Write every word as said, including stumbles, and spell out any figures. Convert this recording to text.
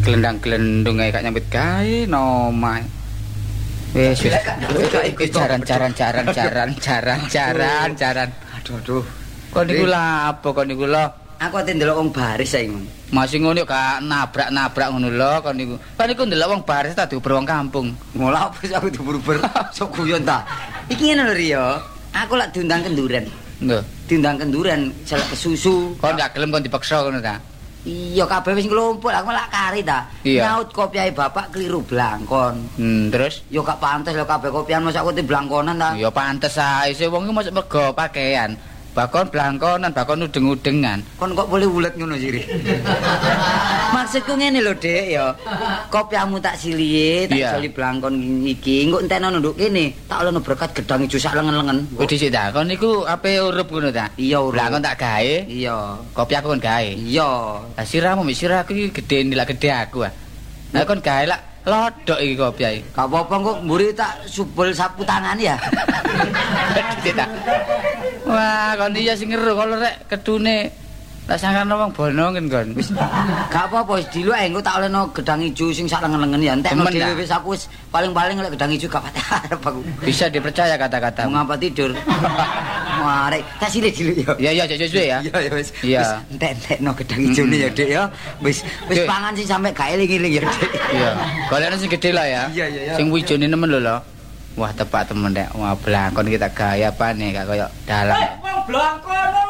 glendang-glendung ae gak nyambut gawe nomah. Wis wis jaran jaran jaran jaran jaran jaran jaran. Aduh aduh. Kon niku lha apa kon niku lho? Aku ate ndelok wong baris saiki. Masih ngono gak nabrak-nabrak ngono lho kon niku. Kon niku ndelok wong baris ta diuber wong kampung. Ngolah apa aku diuber-uber sok guyon ta. Iki ngene lho Rio. Aku lak diundang kenduren. Lho, diundang kenduren selek kesusu. Kon gak gelem kon dipaksa ngono ta? Iya kabeh wis nglumpuk aku malah kari ta. Nyaut kopiahe bapak keliru blangkon. Hmm, terus yo gak pantes lho kabeh kopian mosok aku blangkonan ta. Ya pantes ae sih wong iki mosok mergo pakaian. Bakon blangkonan, bakon udeng-udengan. Kon kok boleh wulet ngono siri. Maksudku ngene lho, Dik, ya. Kopiamu tak silihe, tak soli blangkon iki. Engko entekno nduk kene, tak olehno berkat gedang ijo sak lengen-lengen. Wis dhisik ta, kon niku ape urup ngono ta? Iya, urup. Blangkon tak gawe. Iya. Kopi aku kon gawe. Iya. Lah siramu mbek sirahku iki gedhe nilak gedhe aku ah. Lah kon gawe lak lodok iki kopi ae. Gak apa-apa kok mburi tak subul sapu tangan ya. Dhisik ta. Wah, kon iya sing ngeru kalau rek kedune tak sangkane wong bonongen kon. Wis gak apa-apa wis diluk engko tak olehno gedang ijo sing sak lengen-lengen ya entekno dhewe wis aku wis paling-paling lek gedang ijo gak pati arep aku. Bisa dipercaya kata-katamu. Mengapa tidur? Mare, tak sile diluk ya. Iya iya jek suwe ya. Iya ya wis. Iya. Entek-entekno gedang ijone ya, Dik ya. Wis wis pangan sing sampe gak eling-eling ya, Dik. Iya. Golekno sing gedhe lah ya. Iya iya iya. Sing wijone nemen lho lho. Wah tepak temen nek wah blangkon iki tak gawe apane gak koyo dalang. Eh, wong blangkon